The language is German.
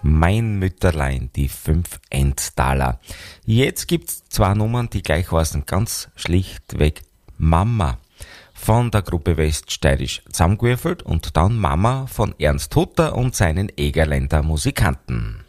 Mein Mütterlein, die 5 Endtaler. Jetzt gibt's 2 Nummern, die gleich heißen, ganz schlichtweg Mama. Von der Gruppe Weststeirisch zusammengewürfelt und dann Mama von Ernst Hutter und seinen Egerländer Musikanten.